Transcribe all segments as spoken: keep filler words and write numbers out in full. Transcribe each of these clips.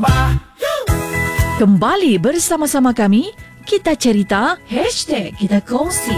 Kembali bersama-sama kami, kita cerita, hashtag kita kongsi.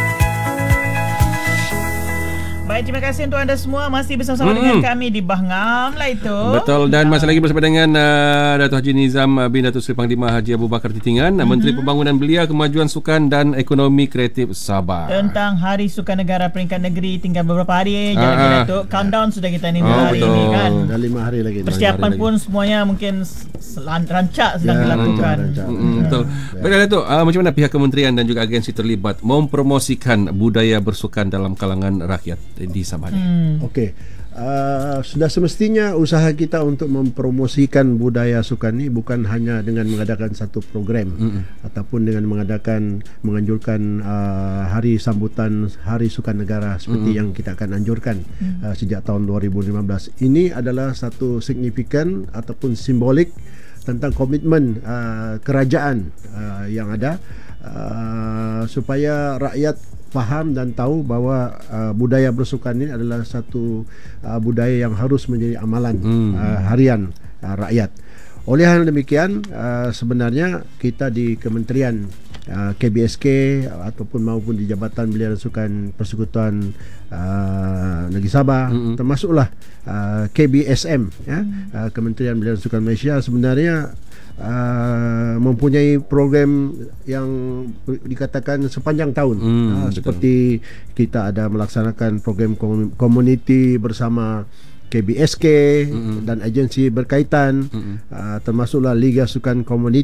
Baik, terima kasih untuk anda semua masih bersama-sama hmm. dengan kami di Bahngam lah itu. Betul, dan masih lagi bersama dengan uh, Dato' Haji Nizam bin Datuk Seri Panglima Haji Abu Bakar Titingan, mm-hmm. Menteri Pembangunan Belia, Kemajuan Sukan dan Ekonomi Kreatif Sabah. Tentang Hari Sukan Negara peringkat negeri, tinggal beberapa hari je lagi Datuk. Countdown sudah kita ni oh, hari betul. ini kan. Dah lima hari lagi. Persiapan pun lagi. Semuanya mungkin rancak sedang ya, dilakukan. Rancak, rancak. Mm, betul. Ya. Baiklah Datuk, uh, macam mana pihak kementerian dan juga agensi terlibat mempromosikan budaya bersukan dalam kalangan rakyat di Sabah ni? Hmm. Okey, uh, sudah semestinya usaha kita untuk mempromosikan budaya sukan ni bukan hanya dengan mengadakan satu program mm-hmm. ataupun dengan mengadakan menganjurkan uh, hari sambutan Hari Sukan Negara seperti mm-hmm. yang kita akan anjurkan mm-hmm. uh, sejak tahun dua ribu lima belas. Ini adalah satu signifikan ataupun simbolik tentang komitmen uh, kerajaan uh, yang ada uh, supaya rakyat faham dan tahu bahawa uh, budaya bersukan ini adalah satu uh, budaya yang harus menjadi amalan hmm. uh, harian uh, rakyat. Oleh hal demikian, uh, sebenarnya kita di Kementerian uh, K B S K ataupun maupun di Jabatan Belia dan Sukan Persekutuan uh, Negeri Sabah, hmm. termasuklah uh, K B S M, ya, hmm. uh, Kementerian Belia dan Sukan Malaysia sebenarnya Uh, mempunyai program yang dikatakan sepanjang tahun hmm, uh, seperti kita ada melaksanakan program komuniti bersama K B S K hmm. dan agensi berkaitan hmm. uh, termasuklah Liga Sukan Komuniti